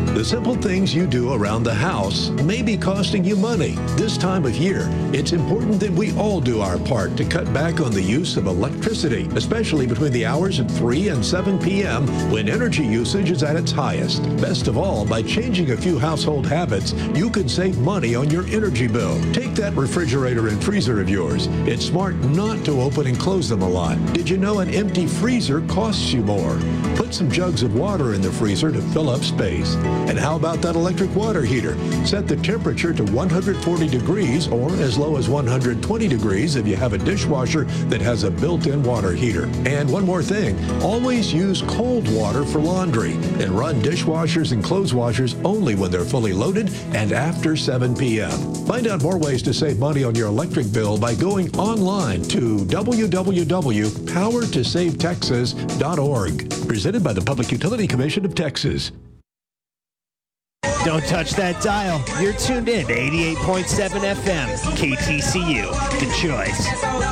The simple things you do around the house may be costing you money. This time of year, it's important that we all do our part to cut back on the use of electricity, especially between the hours of 3 and 7 p.m. when energy usage is at its highest. Best of all, by changing a few household habits, you can save money on your energy bill. Take that refrigerator and freezer of yours. It's smart not to open and close them a lot. Did you know an empty freezer costs you more? Put some jugs of water in the freezer to fill up space. And how about that electric water heater? Set the temperature to 140 degrees or as low as 120 degrees if you have a dishwasher that has a built-in water heater. And one more thing, always use cold water for laundry and run dishwashers and clothes washers only when they're fully loaded and after 7 p.m. Find out more ways to save money on your electric bill by going online to www.powertosavetexas.org. Presented by the Public Utility Commission of Texas. Don't touch that dial. You're tuned in to 88.7 FM, KTCU, The Choice.